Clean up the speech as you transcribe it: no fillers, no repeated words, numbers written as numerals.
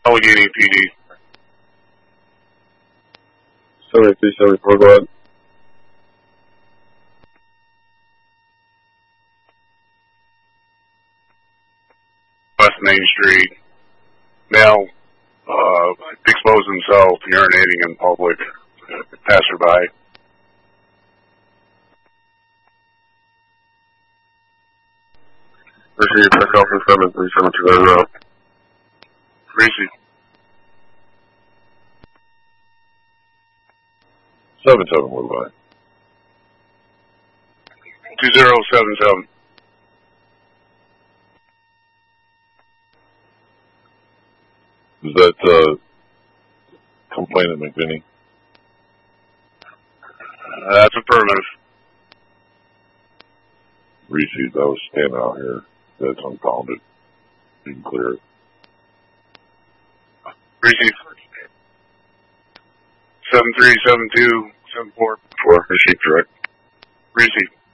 Allegheny PD. 7374, go ahead. West Main Street. Male exposed himself, urinating in public. Passerby. Receive pickup from 7374. Receive. 77, what about? 2077. Is that complainant McVinney? That's affirmative. Received, I was standing out here. That's unfounded. You can clear it. Receive. 737274. Received, correct. Receive.